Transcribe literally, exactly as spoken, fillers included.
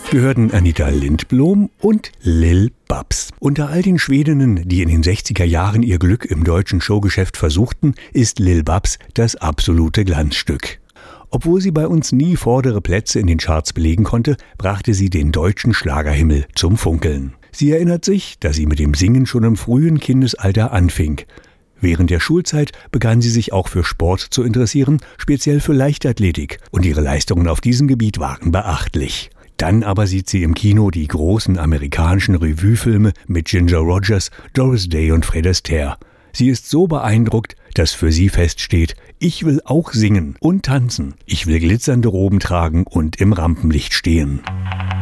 Wir hörten Anita Lindblom und Lil Babs. Unter all den Schwedinnen, die in den sechziger Jahren ihr Glück im deutschen Showgeschäft versuchten, ist Lil Babs das absolute Glanzstück. Obwohl sie bei uns nie vordere Plätze in den Charts belegen konnte, brachte sie den deutschen Schlagerhimmel zum Funkeln. Sie erinnert sich, dass sie mit dem Singen schon im frühen Kindesalter anfing. Während der Schulzeit begann sie sich auch für Sport zu interessieren, speziell für Leichtathletik, und ihre Leistungen auf diesem Gebiet waren beachtlich. Dann aber sieht sie im Kino die großen amerikanischen Revue-Filme mit Ginger Rogers, Doris Day und Fred Astaire. Sie ist so beeindruckt, dass für sie feststeht: Ich will auch singen und tanzen. Ich will glitzernde Roben tragen und im Rampenlicht stehen.